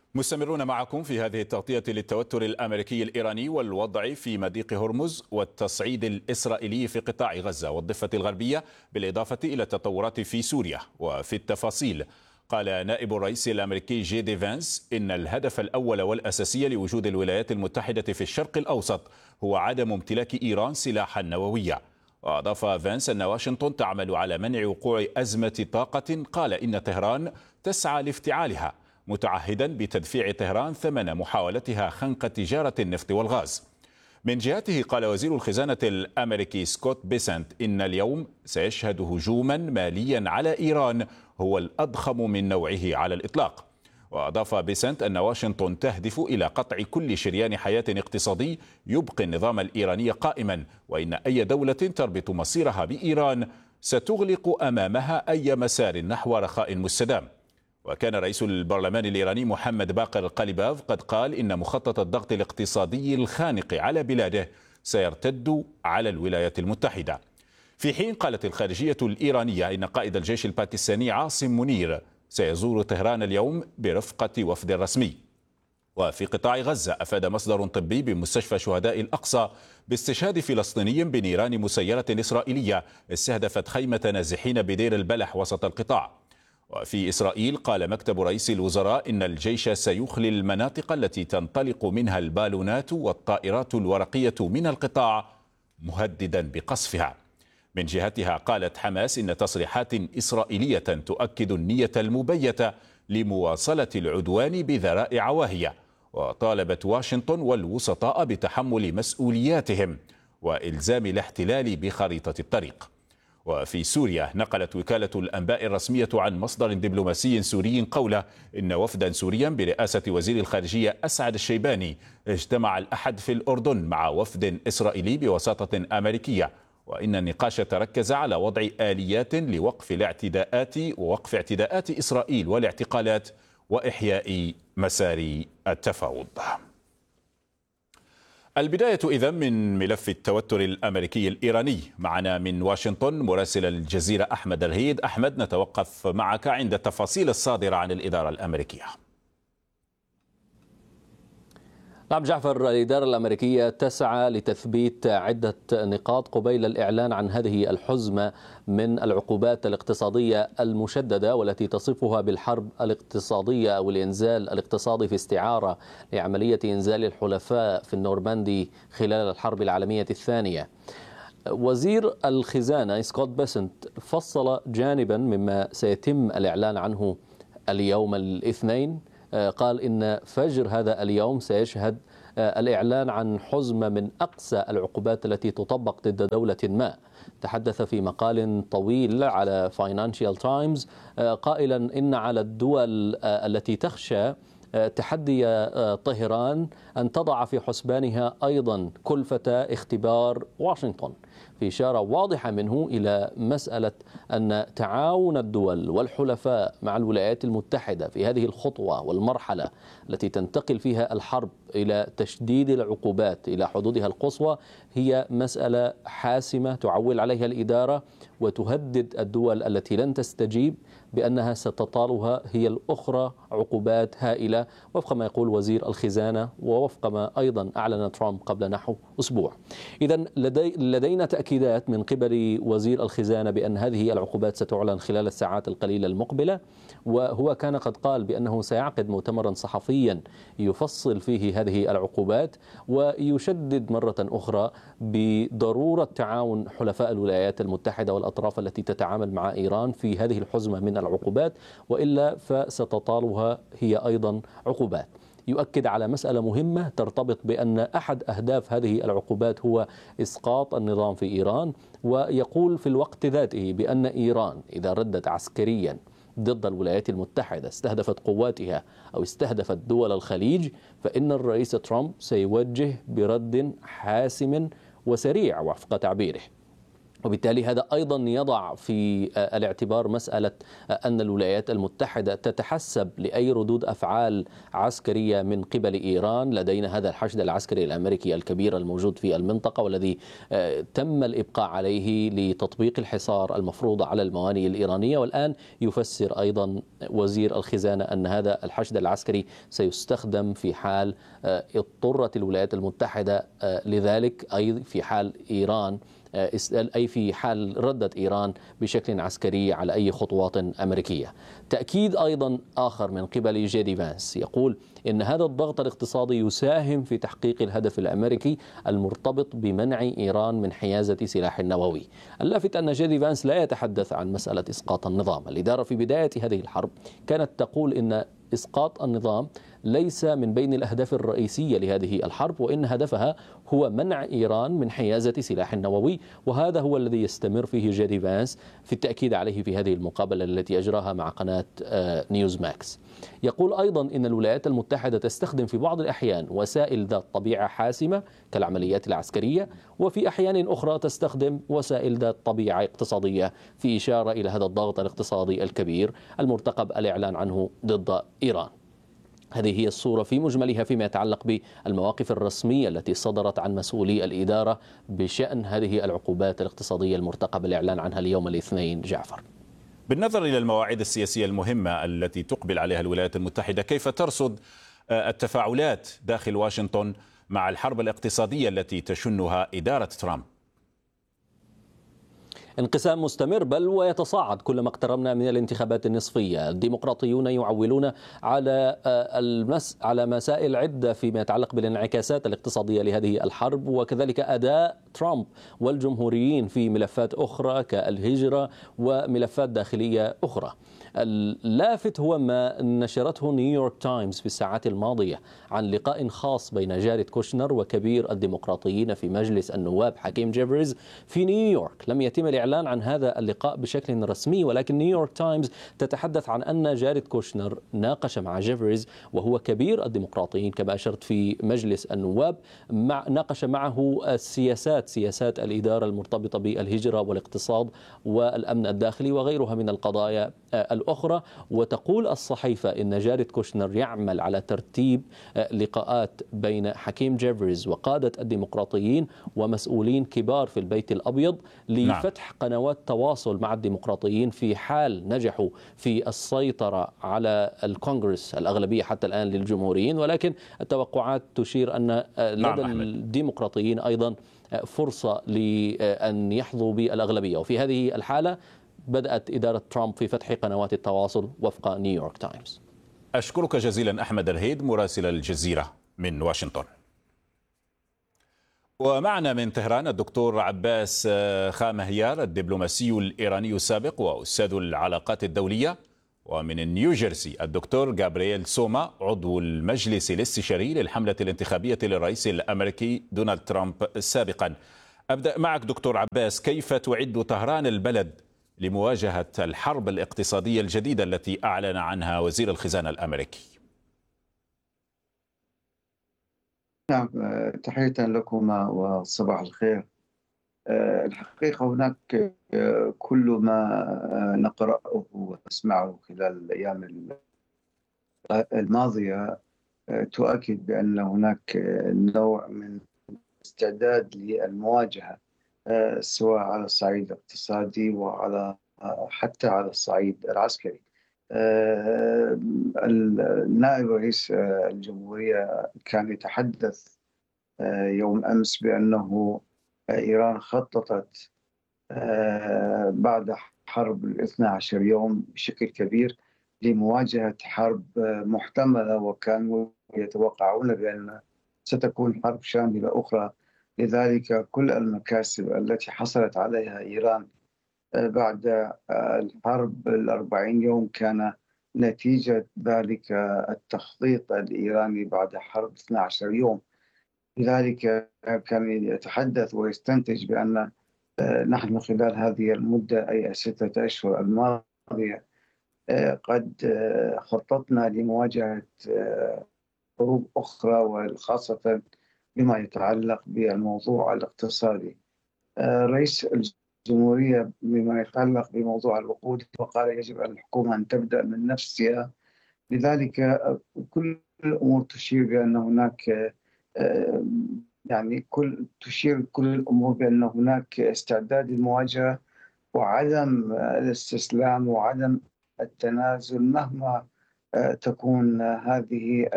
مستمرون معكم في هذه التغطية للتوتر الأمريكي الإيراني والوضع في مضيق هرمز والتصعيد الإسرائيلي في قطاع غزة والضفة الغربية، بالإضافة إلى التطورات في سوريا. وفي التفاصيل، قال نائب الرئيس الأمريكي جي دي فانس إن الهدف الأول والأساسي لوجود الولايات المتحدة في الشرق الأوسط هو عدم امتلاك إيران سلاحا نوويا. وأضاف فانس أن واشنطن تعمل على منع وقوع أزمة طاقة، قال إن طهران تسعى لافتعالها، متعهدا بتدفيع طهران ثمن محاولتها خنق تجارة النفط والغاز. من جهته، قال وزير الخزانة الأمريكي سكوت بيسنت إن اليوم سيشهد هجوما ماليا على إيران هو الأضخم من نوعه على الإطلاق. وأضاف بيسنت أن واشنطن تهدف إلى قطع كل شريان حياة اقتصادي يبقي النظام الإيراني قائما، وإن أي دولة تربط مصيرها بإيران ستغلق أمامها أي مسار نحو رخاء مستدام. وكان رئيس البرلمان الإيراني محمد باقر القليباف قد قال إن مخطط الضغط الاقتصادي الخانق على بلاده سيرتد على الولايات المتحدة. في حين قالت الخارجية الإيرانية إن قائد الجيش الباكستاني عاصم منير سيزور طهران اليوم برفقة وفد رسمي. وفي قطاع غزة، أفاد مصدر طبي بمستشفى شهداء الأقصى باستشهاد فلسطيني بنيران مسيرة إسرائيلية استهدفت خيمة نازحين بدير البلح وسط القطاع. وفي إسرائيل، قال مكتب رئيس الوزراء إن الجيش سيخلي المناطق التي تنطلق منها البالونات والطائرات الورقية من القطاع، مهددا بقصفها. من جهتها، قالت حماس إن تصريحات إسرائيلية تؤكد النية المبيتة لمواصلة العدوان بذرائع واهية، وطالبت واشنطن والوسطاء بتحمل مسؤولياتهم وإلزام الاحتلال بخريطة الطريق. وفي سوريا، نقلت وكالة الأنباء الرسمية عن مصدر دبلوماسي سوري قوله إن وفدا سوريا برئاسة وزير الخارجية أسعد الشيباني اجتمع الأحد في الأردن مع وفد إسرائيلي بوساطة أمريكية، وإن النقاش تركز على وضع آليات لوقف اعتداءات إسرائيل والاعتقالات وإحياء مسار التفاوض. البداية إذن من ملف التوتر الأمريكي الإيراني. معنا من واشنطن مراسل الجزيرة أحمد الهيد. أحمد، نتوقف معك عند التفاصيل الصادرة عن الإدارة الأمريكية. نعم جعفر، الإدارة الأمريكية تسعى لتثبيت عدة نقاط قبيل الإعلان عن هذه الحزمة من العقوبات الاقتصادية المشددة، والتي تصفها بالحرب الاقتصادية أو الإنزال الاقتصادي في استعارة لعملية إنزال الحلفاء في النورماندي خلال الحرب العالمية الثانية. وزير الخزانة سكوت بيسنت فصل جانبا مما سيتم الإعلان عنه اليوم الاثنين. قال إن فجر هذا اليوم سيشهد الإعلان عن حزمة من أقسى العقوبات التي تطبق ضد دولة ما. تحدث في مقال طويل على فاينانشال تايمز قائلا إن على الدول التي تخشى تحدي طهران أن تضع في حسبانها أيضا كلفة اختبار واشنطن، في إشارة واضحة منه إلى مسألة أن تعاون الدول والحلفاء مع الولايات المتحدة في هذه الخطوة والمرحلة التي تنتقل فيها الحرب إلى تشديد العقوبات إلى حدودها القصوى هي مسألة حاسمة تعول عليها الإدارة، وتهدد الدول التي لن تستجيب بأنها ستطالها هي الأخرى عقوبات هائلة، وفق ما يقول وزير الخزانة ووفق ما أيضا أعلن ترامب قبل نحو أسبوع. إذن لدينا تأكيدات من قبل وزير الخزانة بأن هذه العقوبات ستعلن خلال الساعات القليلة المقبلة، وهو كان قد قال بأنه سيعقد مؤتمرا صحفيا يفصل فيه هذه العقوبات، ويشدد مرة أخرى بضرورة تعاون حلفاء الولايات المتحدة والأطراف التي تتعامل مع إيران في هذه الحزمة من العقوبات، وإلا فستطالها هي أيضا عقوبات. يؤكد على مسألة مهمة ترتبط بأن أحد أهداف هذه العقوبات هو إسقاط النظام في إيران، ويقول في الوقت ذاته بأن إيران إذا ردت عسكريا ضد الولايات المتحدة، استهدفت قواتها أو استهدفت دول الخليج، فإن الرئيس ترامب سيوجه برد حاسم وسريع وفق تعبيره. وبالتالي هذا أيضا يضع في الاعتبار مسألة أن الولايات المتحدة تتحسب لأي ردود أفعال عسكرية من قبل إيران. لدينا هذا الحشد العسكري الأمريكي الكبير الموجود في المنطقة، والذي تم الإبقاء عليه لتطبيق الحصار المفروض على الموانئ الإيرانية. والآن يفسر أيضا وزير الخزانة أن هذا الحشد العسكري سيستخدم في حال اضطرت الولايات المتحدة لذلك، أي في حال إيران، أي في حال ردت إيران بشكل عسكري على أي خطوات أمريكية. تأكيد أيضا آخر من قبل جيدي فانس يقول إن هذا الضغط الاقتصادي يساهم في تحقيق الهدف الأمريكي المرتبط بمنع إيران من حيازة سلاح نووي. اللافت أن جيدي فانس لا يتحدث عن مسألة إسقاط النظام. الإدارة في بداية هذه الحرب كانت تقول إن إسقاط النظام ليس من بين الأهداف الرئيسية لهذه الحرب، وإن هدفها هو منع إيران من حيازة سلاح نووي. وهذا هو الذي يستمر فيه جيدي فانس في التأكيد عليه في هذه المقابلة التي أجراها مع قناة نيوز ماكس. يقول أيضا إن الولايات المتحدة تستخدم في بعض الأحيان وسائل ذات طبيعة حاسمة كالعمليات العسكرية، وفي أحيان أخرى تستخدم وسائل ذات طبيعة اقتصادية، في إشارة إلى هذا الضغط الاقتصادي الكبير المرتقب الإعلان عنه ضد إيران. هذه هي الصورة في مجملها فيما يتعلق بالمواقف الرسمية التي صدرت عن مسؤولي الإدارة بشأن هذه العقوبات الاقتصادية المرتقب الإعلان عنها اليوم الاثنين. جعفر، بالنظر إلى المواعيد السياسية المهمة التي تقبل عليها الولايات المتحدة، كيف ترصد التفاعلات داخل واشنطن مع الحرب الاقتصادية التي تشنها إدارة ترامب؟ انقسام مستمر بل ويتصاعد كلما اقتربنا من الانتخابات النصفية. الديمقراطيون يعولون على مسائل عدة فيما يتعلق بالانعكاسات الاقتصادية لهذه الحرب، وكذلك أداء ترامب والجمهوريين في ملفات أخرى كالهجرة وملفات داخلية أخرى. اللافت هو ما نشرته نيويورك تايمز في الساعات الماضية عن لقاء خاص بين جاريد كوشنر وكبير الديمقراطيين في مجلس النواب حكيم جيفريز في نيويورك. لم يتم الإعلان عن هذا اللقاء بشكل رسمي، ولكن نيويورك تايمز تتحدث عن أن جاريد كوشنر ناقش مع جيفريز، وهو كبير الديمقراطيين كما أشرت في مجلس النواب، ناقش معه سياسات الإدارة المرتبطة بالهجرة والاقتصاد والأمن الداخلي وغيرها من القضايا الأخرى. وتقول الصحيفة إن جاريد كوشنر يعمل على ترتيب لقاءات بين حكيم جيفريز وقادة الديمقراطيين ومسؤولين كبار في البيت الأبيض لفتح قنوات تواصل مع الديمقراطيين في حال نجحوا في السيطرة على الكونغرس، الأغلبية حتى الآن للجمهوريين، ولكن التوقعات تشير أن لدى الديمقراطيين أيضا فرصة لأن يحظوا بالأغلبية. وفي هذه الحالة بدأت إدارة ترامب في فتح قنوات التواصل وفق نيويورك تايمز. أشكرك جزيلا أحمد الهيد مراسل الجزيرة من واشنطن. ومعنا من طهران الدكتور عباس خامهيار الدبلوماسي الإيراني السابق وأستاذ العلاقات الدولية، ومن نيوجيرسي الدكتور جابرييل سوما عضو المجلس الاستشاري للحملة الانتخابية للرئيس الأمريكي دونالد ترامب سابقا. أبدأ معك دكتور عباس، كيف تعد طهران البلد لمواجهة الحرب الاقتصادية الجديدة التي أعلن عنها وزير الخزانة الأمريكي؟ نعم، تحية لكما وصباح الخير. الحقيقة هناك كل ما نقرأه ونسمعه خلال الأيام الماضية تؤكد بأن هناك نوع من استعداد للمواجهة، سواء على الصعيد الاقتصادي وعلى حتى على الصعيد العسكري. النائب رئيس الجمهورية كان يتحدث يوم أمس بأنه إيران خططت بعد حرب 12 يوم بشكل كبير لمواجهة حرب محتملة، وكانوا يتوقعون بأن ستكون حرب شاملة أخرى. لذلك كل المكاسب التي حصلت عليها إيران بعد الحرب 40 يوم كان نتيجة ذلك التخطيط الإيراني بعد حرب 12 يوم. لذلك كان يتحدث ويستنتج بأن نحن خلال هذه المدة أي 6 أشهر الماضية قد خططنا لمواجهة حروب أخرى، وخاصة بما يتعلق بالموضوع الاقتصادي. رئيس الجمهورية بما يتعلق بموضوع الوقود، وقال يجب على الحكومة أن تبدأ من نفسها. لذلك كل الأمور تشير بأن هناك يعني تشير كل الأمور بأن هناك استعداد للمواجهة وعدم الاستسلام وعدم التنازل مهما تكون هذه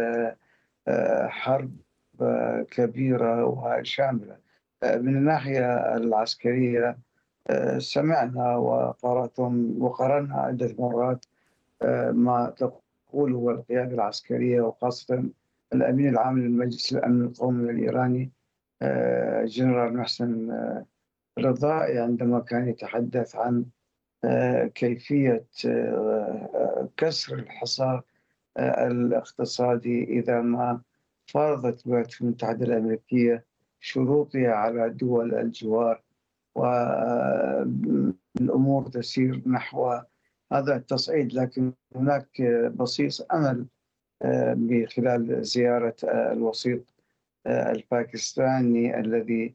الحرب كبيرة وشاملة. من الناحية العسكرية سمعنا وقرأنا عدة مرات ما تقوله القيادة العسكرية، وخاصة الأمين العام للمجلس الأمن القومي الإيراني جنرال محسن رضائي، عندما كان يتحدث عن كيفية كسر الحصار الاقتصادي إذا ما فرضت الولايات المتحدة الأمريكية شروطها على دول الجوار، والأمور تسير نحو هذا التصعيد. لكن هناك بصيص أمل من خلال زيارة الوسيط الباكستاني الذي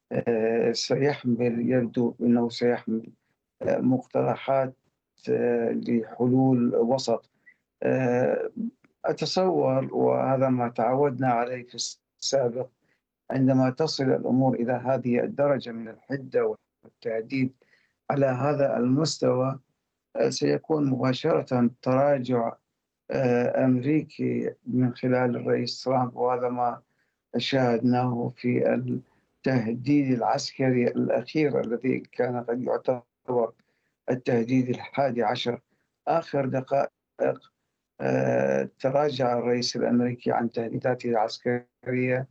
يبدو أنه سيحمل مقترحات لحلول وسط. أتصور، وهذا ما تعودنا عليه في السابق، عندما تصل الأمور إلى هذه الدرجة من الحدة والتهديد على هذا المستوى سيكون مباشرة تراجع أمريكي من خلال الرئيس ترامب، وهذا ما شاهدناه في التهديد العسكري الأخير الذي كان قد يعتبر التهديد ال11. آخر دقائق تراجع الرئيس الأمريكي عن تهديداته العسكرية،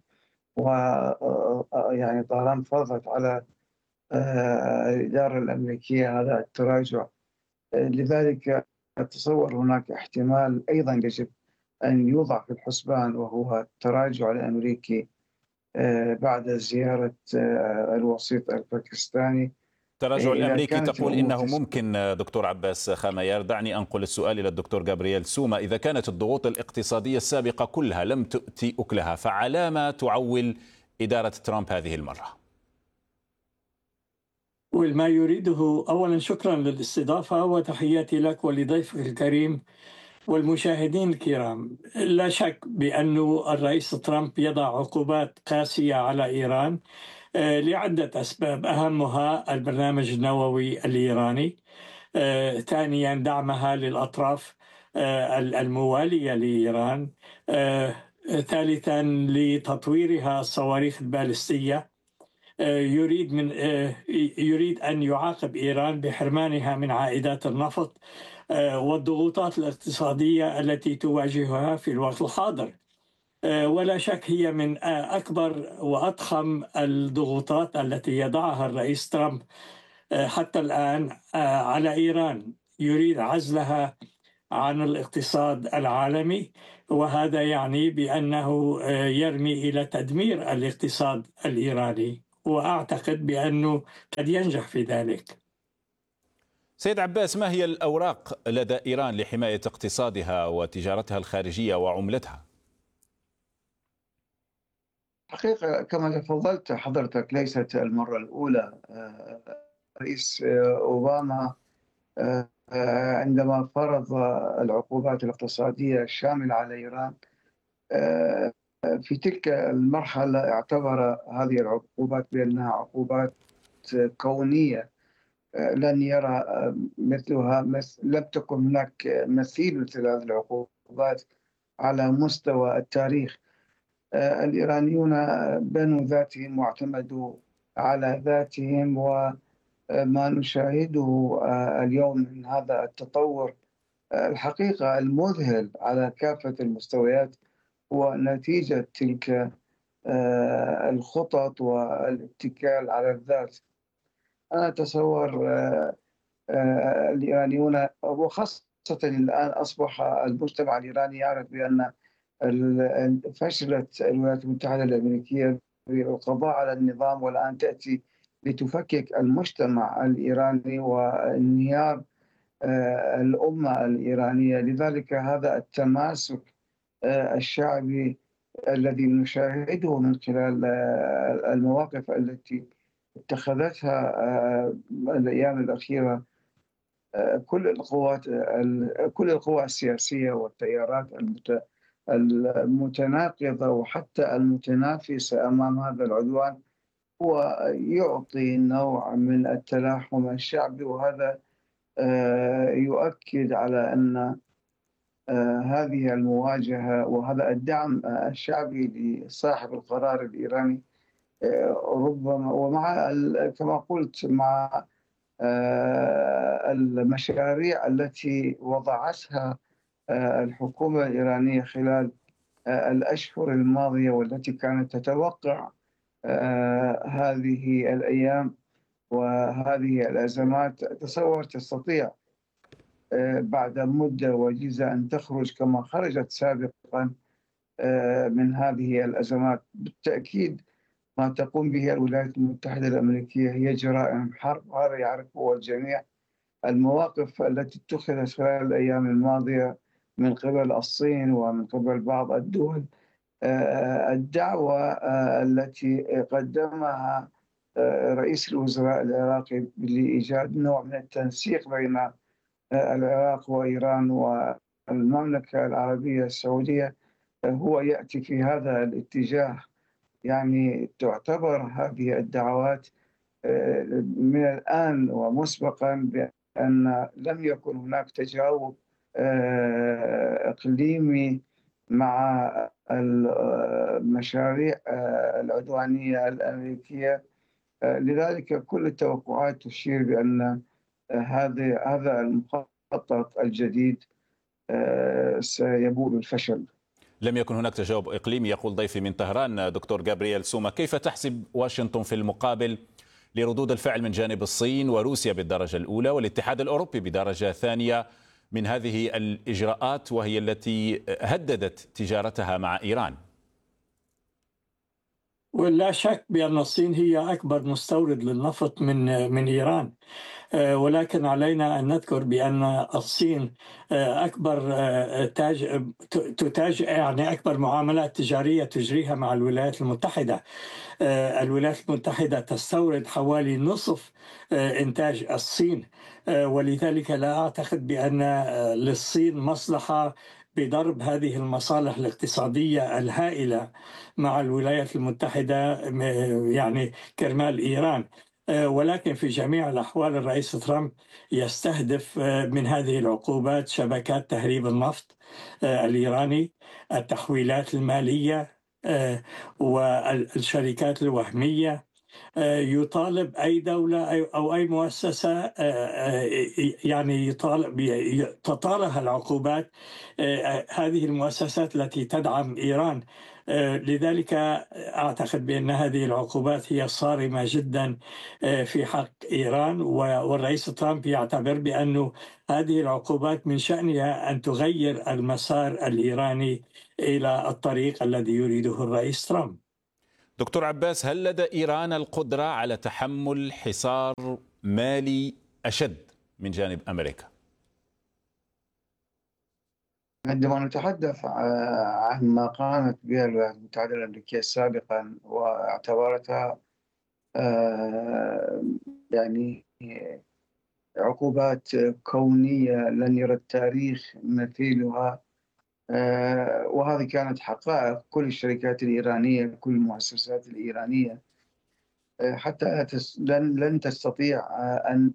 ويعني طالما فرضت على الإدارة الأمريكية هذا التراجع. لذلك أتصور هناك احتمال أيضا يجب أن يوضع في الحسبان، وهو التراجع الأمريكي بعد زيارة الوسيط الباكستاني. التراجع الأمريكي تقول إنه ممكن. دكتور عباس خاميار، دعني أنقل السؤال إلى الدكتور جابرييل سوما. إذا كانت الضغوط الاقتصادية السابقة كلها لم تؤتي أكلها، فعلى ما تعول إدارة ترامب هذه المرة؟ وما يريده، أولا شكرا للاستضافة وتحياتي لك ولضيفك الكريم والمشاهدين الكرام. لا شك بأن الرئيس ترامب يضع عقوبات قاسية على إيران لعدة أسباب، أهمها البرنامج النووي الإيراني، ثانيا دعمها للأطراف الموالية لإيران، ثالثا لتطويرها الصواريخ البالستية. يريد أن يعاقب إيران بحرمانها من عائدات النفط والضغوطات الاقتصادية التي تواجهها في الوقت الحاضر. ولا شك هي من أكبر وأضخم الضغوطات التي يضعها الرئيس ترامب حتى الآن على إيران. يريد عزلها عن الاقتصاد العالمي، وهذا يعني بأنه يرمي إلى تدمير الاقتصاد الإيراني، وأعتقد بأنه قد ينجح في ذلك. سيد عباس، ما هي الأوراق لدى إيران لحماية اقتصادها وتجارتها الخارجية وعملتها؟ حقيقة كما تفضلت حضرتك ليست المرة الأولى. رئيس أوباما عندما فرض العقوبات الاقتصادية الشاملة على إيران، في تلك المرحلة اعتبر هذه العقوبات بأنها عقوبات كونية لن يرى مثلها، لم تكن هناك مثيل مثل هذه العقوبات على مستوى التاريخ. الإيرانيون بنوا ذاتهم واعتمدوا على ذاتهم، وما نشاهده اليوم من هذا التطور الحقيقة المذهل على كافة المستويات هو نتيجة تلك الخطط والاتكال على الذات. أنا أتصور الإيرانيون، وخاصة الآن أصبح المجتمع الإيراني يعرف بأن فشلت الولايات المتحدة الأمريكية بالقضاء على النظام، والآن تأتي لتفكك المجتمع الإيراني وانهيار الأمة الإيرانية. لذلك هذا التماسك الشعبي الذي نشاهده من خلال المواقف التي اتخذتها الأيام الأخيرة كل القوى السياسية والتيارات المتناقضة وحتى المتنافسة أمام هذا العدوان، هو يعطي نوع من التلاحم الشعبي، وهذا يؤكد على أن هذه المواجهة وهذا الدعم الشعبي لصاحب القرار الإيراني ربما، ومع كما قلت مع المشاريع التي وضعتها الحكومة الإيرانية خلال الأشهر الماضية والتي كانت تتوقع هذه الأيام وهذه الأزمات، تصور تستطيع بعد مدة وجيزة أن تخرج كما خرجت سابقا من هذه الأزمات. بالتأكيد ما تقوم به الولايات المتحدة الأمريكية هي جرائم حرب، وهذا يعرفه الجميع. المواقف التي اتخذت خلال الأيام الماضية من قبل الصين ومن قبل بعض الدول، الدعوة التي قدمها رئيس الوزراء العراقي لإيجاد نوع من التنسيق بين العراق وإيران والمملكة العربية السعودية هو يأتي في هذا الاتجاه. يعني تعتبر هذه الدعوات من الآن ومسبقا بأن لم يكن هناك تجاوب إقليمي مع المشاريع العدوانية الأمريكية. لذلك كل التوقعات تشير بأن هذا المخطط الجديد سيبوء بالفشل. لم يكن هناك تجاوب إقليمي، يقول ضيفي من طهران دكتور جابرييل سوما. كيف تحسب واشنطن في المقابل لردود الفعل من جانب الصين وروسيا بالدرجة الأولى والاتحاد الأوروبي بدرجة ثانية من هذه الإجراءات، وهي التي هددت تجارتها مع إيران؟ ولا شك بأن الصين هي أكبر مستورد للنفط من إيران، ولكن علينا أن نذكر بأن الصين أكبر يعني أكبر معاملات تجارية تجريها مع الولايات المتحدة. الولايات المتحدة تستورد حوالي نصف إنتاج الصين، ولذلك لا أعتقد بأن للصين مصلحة بضرب هذه المصالح الاقتصادية الهائلة مع الولايات المتحدة يعني كرمال إيران. ولكن في جميع الأحوال الرئيس ترامب يستهدف من هذه العقوبات شبكات تهريب النفط الإيراني، التحويلات المالية والشركات الوهمية. يطالب أي دولة أو أي مؤسسة يعني تطالها العقوبات هذه المؤسسات التي تدعم إيران. لذلك أعتقد بأن هذه العقوبات هي صارمة جدا في حق إيران، والرئيس ترامب يعتبر بأن هذه العقوبات من شأنها أن تغير المسار الإيراني إلى الطريق الذي يريده الرئيس ترامب. دكتور عباس، هل لدى إيران القدرة على تحمل حصار مالي أشد من جانب أمريكا؟ عندما نتحدث عن ما قامت به الولايات المتحدة الأمريكية سابقا واعتبرتها يعني عقوبات كونية لن يرى التاريخ مثيلها، وهذه كانت حقائق. كل الشركات الإيرانية، كل المؤسسات الإيرانية حتى لن تستطيع أن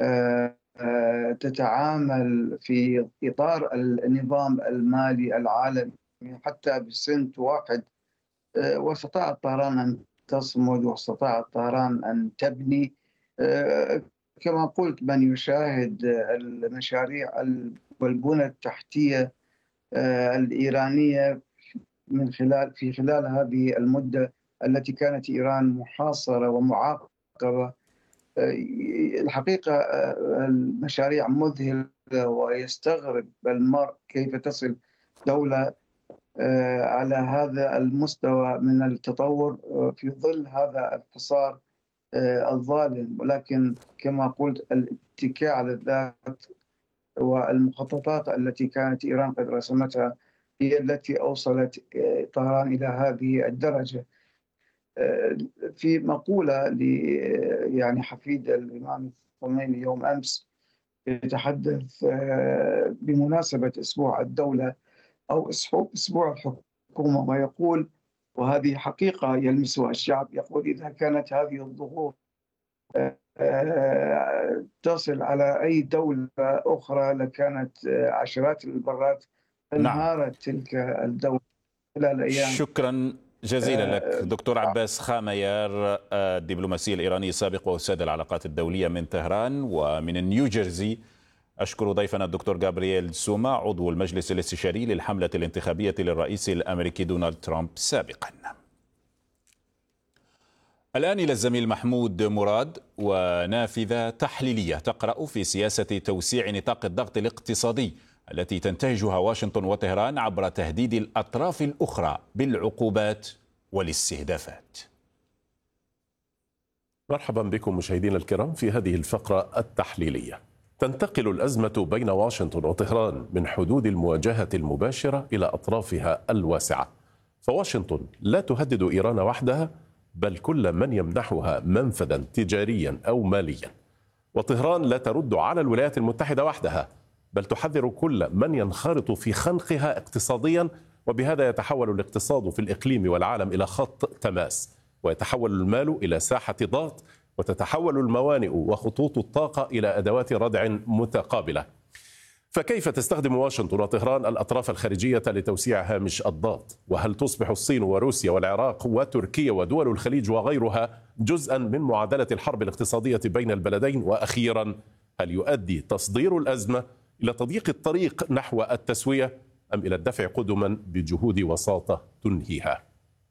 تتعامل في إطار النظام المالي العالمي حتى بسنت واحد. واستطاعت طهران أن تصمد، واستطاعت طهران أن تبني. كما قلت، من يشاهد المشاريع والبنى التحتية الإيرانية في خلال هذه المدة التي كانت إيران محاصرة ومعاقبة، الحقيقة المشاريع مذهلة، ويستغرب المرء كيف تصل دولة على هذا المستوى من التطور في ظل هذا الحصار الظالم. ولكن كما قلت، الاتكاء على الذات والمخططات التي كانت إيران قد رسمتها هي التي أوصلت طهران إلى هذه الدرجة. في مقولة يعني حفيد الإمام الخميني يوم أمس يتحدث بمناسبة أسبوع الدولة أو أسبوع الحكومة، ويقول، وهذه حقيقة يلمسها الشعب، يقول: إذا كانت هذه الضغوط تصل على أي دولة أخرى لكانت عشرات المرات انهارت تلك الدولة خلال أيام. شكرا جزيلا لك دكتور عباس خاميار، الدبلوماسي الإيراني السابق وأستاذ العلاقات الدولية من طهران. ومن نيوجيرسي أشكر ضيفنا الدكتور جابرييل سوما، عضو المجلس الاستشاري للحملة الانتخابية للرئيس الأمريكي دونالد ترامب سابقا. الآن إلى الزميل محمود مراد ونافذة تحليلية تقرأ في سياسة توسيع نطاق الضغط الاقتصادي التي تنتهجها واشنطن وطهران عبر تهديد الأطراف الأخرى بالعقوبات والاستهدافات. مرحبا بكم مشاهدينا الكرام في هذه الفقرة التحليلية. تنتقل الأزمة بين واشنطن وطهران من حدود المواجهة المباشرة إلى أطرافها الواسعة، فواشنطن لا تهدد إيران وحدها بل كل من يمنحها منفذا تجاريا أو ماليا، وطهران لا ترد على الولايات المتحدة وحدها بل تحذر كل من ينخرط في خنقها اقتصاديا، وبهذا يتحول الاقتصاد في الإقليم والعالم إلى خط تماس، ويتحول المال إلى ساحة ضغط، وتتحول الموانئ وخطوط الطاقة إلى أدوات ردع متقابلة. فكيف تستخدم واشنطن وطهران الأطراف الخارجية لتوسيع هامش الضغط؟ وهل تصبح الصين وروسيا والعراق وتركيا ودول الخليج وغيرها جزءا من معادلة الحرب الاقتصادية بين البلدين؟ وأخيرا، هل يؤدي تصدير الأزمة إلى تضييق الطريق نحو التسوية أم إلى الدفع قدما بجهود وساطة تنهيها؟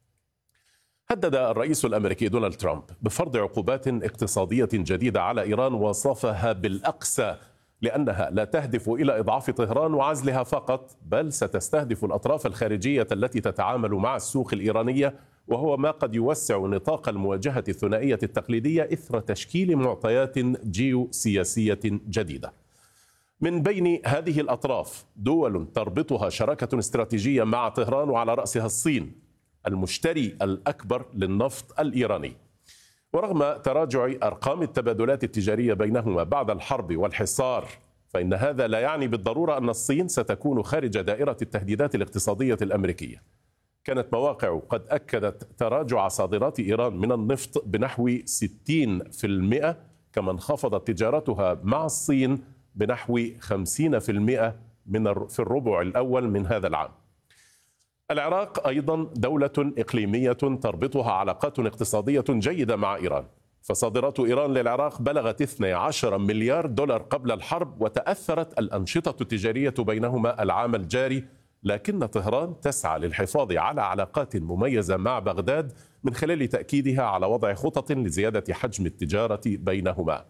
هدد الرئيس الأمريكي دونالد ترامب بفرض عقوبات اقتصادية جديدة على إيران، وصفها بالأقسى لأنها لا تهدف إلى إضعاف طهران وعزلها فقط، بل ستستهدف الأطراف الخارجية التي تتعامل مع السوق الإيرانية، وهو ما قد يوسع نطاق المواجهة الثنائية التقليدية إثر تشكيل معطيات جيوسياسية جديدة. من بين هذه الأطراف دول تربطها شراكة استراتيجية مع طهران، وعلى رأسها الصين المشتري الأكبر للنفط الإيراني. ورغم تراجع أرقام التبادلات التجارية بينهما بعد الحرب والحصار، فإن هذا لا يعني بالضرورة أن الصين ستكون خارج دائرة التهديدات الاقتصادية الأمريكية. كانت مواقع قد أكدت تراجع صادرات إيران من النفط بنحو 60%، كما انخفضت تجارتها مع الصين بنحو 50% في الربع الأول من هذا العام. العراق أيضا دولة إقليمية تربطها علاقات اقتصادية جيدة مع إيران، فصادرات إيران للعراق بلغت 12 مليار دولار قبل الحرب، وتأثرت الأنشطة التجارية بينهما العام الجاري، لكن طهران تسعى للحفاظ على علاقات مميزة مع بغداد من خلال تأكيدها على وضع خطط لزيادة حجم التجارة بينهما.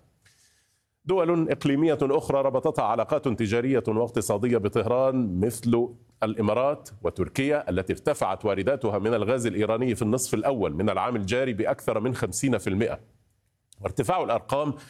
دول إقليمية أخرى ربطتها علاقات تجارية واقتصادية بطهران مثل الإمارات وتركيا التي ارتفعت وارداتها من الغاز الإيراني في النصف الأول من العام الجاري بأكثر من 50%، وارتفاع الأرقام